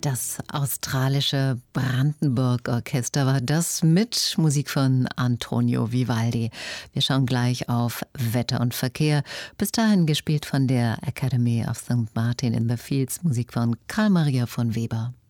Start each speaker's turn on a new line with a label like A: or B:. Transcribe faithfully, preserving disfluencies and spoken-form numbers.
A: Das australische Brandenburg-Orchester war das mit Musik von Antonio Vivaldi. Wir schauen gleich auf Wetter und Verkehr. Bis dahin gespielt von der Academy of Sankt Martin in the Fields, Musik von Karl Maria von Weber.